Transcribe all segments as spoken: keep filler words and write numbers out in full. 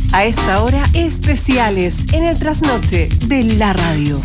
A esta hora, especiales en el trasnoche de la radio.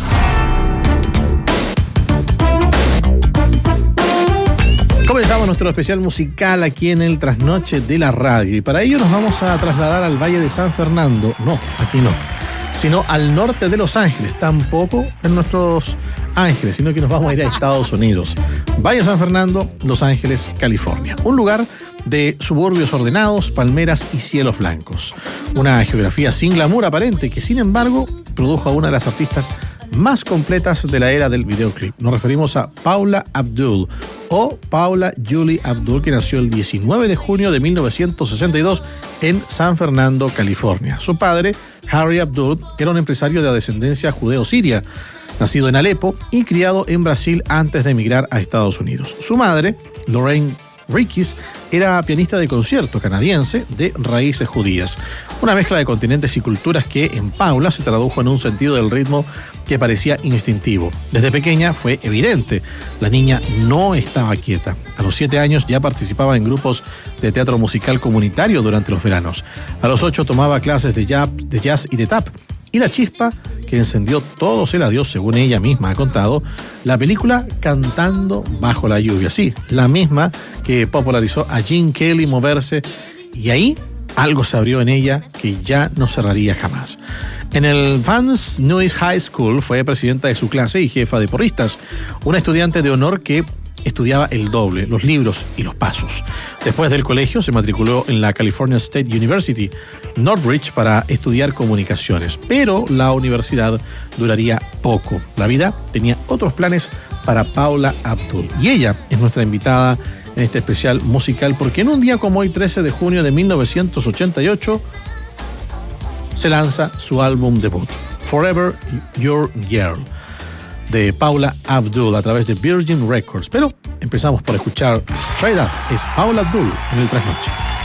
Comenzamos nuestro especial musical aquí en el trasnoche de la radio y para ello nos vamos a trasladar al Valle de San Fernando. No, aquí no, sino al norte de Los Ángeles, tampoco en nuestros Ángeles, sino que nos vamos a ir a Estados Unidos. Valle de San Fernando, Los Ángeles, California. Un lugar de suburbios ordenados, palmeras y cielos blancos. Una geografía sin glamour aparente que, sin embargo, produjo a una de las artistas más completas de la era del videoclip. Nos referimos a Paula Abdul, o Paula Julie Abdul, que nació el diecinueve de junio de mil novecientos sesenta y dos en San Fernando, California. Su padre, Harry Abdul, era un empresario de descendencia judeo-siria, nacido en Alepo y criado en Brasil antes de emigrar a Estados Unidos. Su madre, Lorraine Rickis, era pianista de concierto canadiense de raíces judías. Una mezcla de continentes y culturas que en Paula se tradujo en un sentido del ritmo que parecía instintivo. Desde pequeña fue evidente, la niña no estaba quieta. A los siete años ya participaba en grupos de teatro musical comunitario durante los veranos. A los ocho tomaba clases de jazz, de jazz y de tap. Y la chispa que encendió todo se la dio, según ella misma ha contado, la película Cantando bajo la lluvia. Sí, la misma que popularizó a Gene Kelly moverse, y ahí algo se abrió en ella que ya no cerraría jamás. En el Vance Nuys High School fue presidenta de su clase y jefa de porristas, una estudiante de honor que estudiaba el doble, los libros y los pasos. Después del colegio se matriculó en la California State University, Northridge, para estudiar comunicaciones, pero la universidad duraría poco. La vida tenía otros planes para Paula Abdul y ella es nuestra invitada en este especial musical porque en un día como hoy, trece de junio de mil novecientos ochenta y ocho, se lanza su álbum debut, Forever Your Girl, de Paula Abdul a través de Virgin Records. Pero empezamos por escuchar Straight Up, es Paula Abdul en el trasnoche.